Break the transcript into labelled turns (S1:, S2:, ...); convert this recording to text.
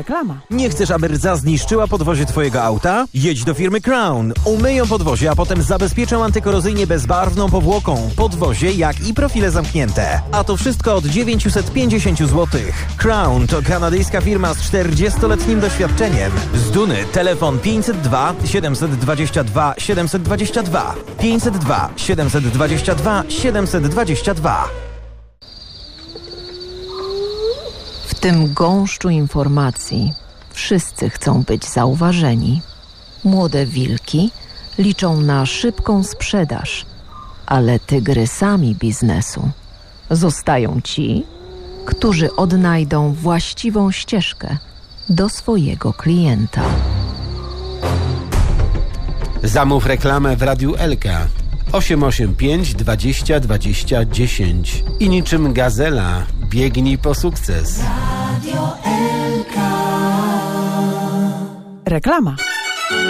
S1: Reklama.
S2: Nie chcesz, aby rdza zniszczyła podwozie twojego auta? Jedź do firmy Crown. Umyją podwozie, a potem zabezpieczą antykorozyjnie bezbarwną powłoką. Podwozie, jak i profile zamknięte. A to wszystko od 950 zł. Crown to kanadyjska firma z 40-letnim doświadczeniem. Z Duny telefon 502 722 722 502 722 722.
S3: W tym gąszczu informacji wszyscy chcą być zauważeni. Młode wilki liczą na szybką sprzedaż, ale tygrysami biznesu zostają ci, którzy odnajdą właściwą ścieżkę do swojego klienta.
S4: Zamów reklamę w Radiu Elka 885 20 20 10 i niczym gazela biegnij po sukces.
S1: Reklama.